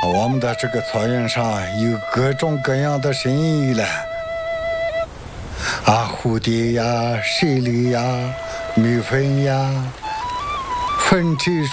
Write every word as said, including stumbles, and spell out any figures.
我们的这个草原上有各种各样的声音了，啊，蝴蝶呀、蛇类呀、蜜蜂呀、粉体